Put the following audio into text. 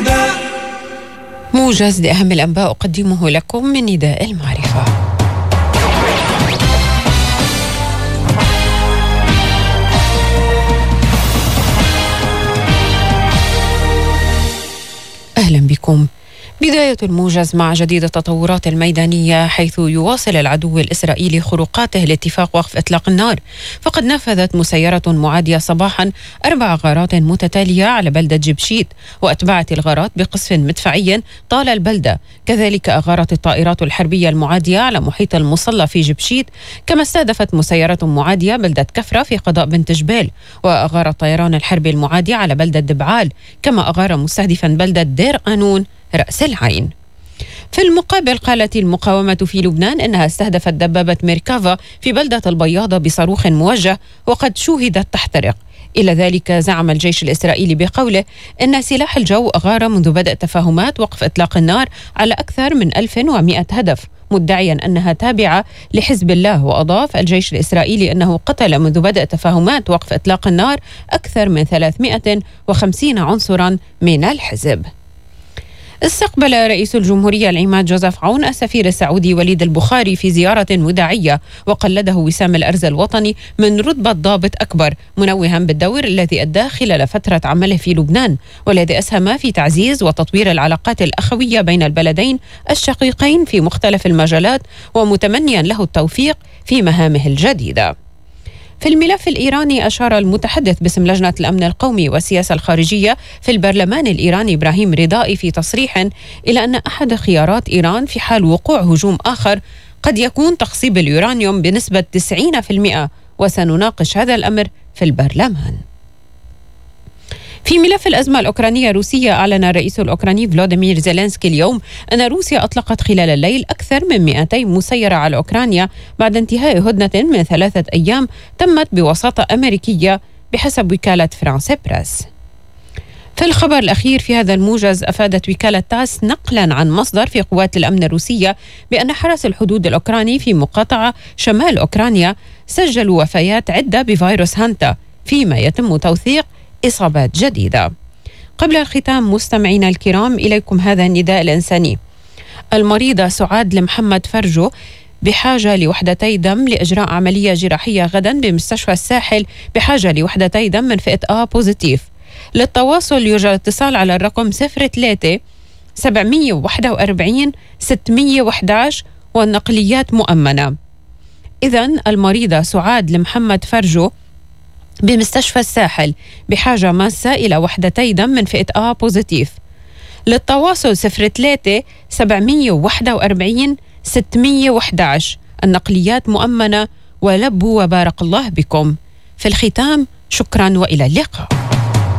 موجز لأهم الأنباء أقدمه لكم من نداء المعرفة. أهلا بكم. بداية الموجز مع جديد التطورات الميدانية، حيث يواصل العدو الإسرائيلي خروقاته لاتفاق وقف إطلاق النار، فقد نفذت مسيرة معادية صباحا 4 غارات متتالية على بلدة جبشيت، وأتبعت الغارات بقصف مدفعي طال البلدة. كذلك أغارت الطائرات الحربية المعادية على محيط المصلى في جبشيت، كما استهدفت مسيرة معادية بلدة كفرة في قضاء بنت جبال، وأغار الطيران الحربي المعادي على بلدة دبعال، كما أغار مستهدفا بلدة دير قانون رأس العين. في المقابل، قالت المقاومة في لبنان أنها استهدفت دبابة ميركافا في بلدة البياضة بصاروخ موجه، وقد شوهدت تحترق. إلى ذلك زعم الجيش الإسرائيلي بقوله أن سلاح الجو أغار منذ بدء تفاهمات وقف إطلاق النار على أكثر من 1100 هدف، مدعيا أنها تابعة لحزب الله. وأضاف الجيش الإسرائيلي أنه قتل منذ بدء تفاهمات وقف إطلاق النار أكثر من 350 عنصرا من الحزب. استقبل رئيس الجمهورية العماد جوزيف عون السفير السعودي وليد البخاري في زيارة وداعية، وقلده وسام الأرز الوطني من رتبة ضابط أكبر، منوها بالدور الذي أداه خلال فترة عمله في لبنان، والذي أسهم في تعزيز وتطوير العلاقات الأخوية بين البلدين الشقيقين في مختلف المجالات، ومتمنيا له التوفيق في مهامه الجديدة. في الملف الإيراني، أشار المتحدث باسم لجنة الأمن القومي والسياسة الخارجية في البرلمان الإيراني إبراهيم رضائي في تصريح إلى أن أحد خيارات إيران في حال وقوع هجوم آخر قد يكون تخصيب اليورانيوم بنسبة 90%، وسنناقش هذا الأمر في البرلمان. في ملف الأزمة الأوكرانية الروسية، أعلن الرئيس الأوكراني فلاديمير زيلينسكي اليوم أن روسيا أطلقت خلال الليل أكثر من 200 مسيرة على أوكرانيا بعد انتهاء هدنة من 3 أيام تمت بوساطة أمريكية بحسب وكالة فرانس بريس. في الخبر الأخير في هذا الموجز، أفادت وكالة تاس نقلا عن مصدر في قوات الأمن الروسية بأن حرس الحدود الأوكراني في مقاطعة شمال أوكرانيا سجلوا وفيات عدة بفيروس هانتا، فيما يتم توثيق إصابات جديدة. قبل الختام مستمعينا الكرام، إليكم هذا النداء الإنساني. المريضة سعاد لمحمد فرجو بحاجة لوحدتي دم لإجراء عملية جراحية غدا بمستشفى الساحل، بحاجة لوحدتي دم من فئة A بوزيتيف. للتواصل يوجد اتصال على الرقم 03 741 611 والنقليات مؤمنة. إذن المريضة سعاد لمحمد فرجو بمستشفى الساحل بحاجة ماسة إلى وحدتي دم من فئة A بوزيتيف. للتواصل 03 741 611 النقليات مؤمنة. ولبوا وبارك الله بكم. في الختام، شكرا وإلى اللقاء.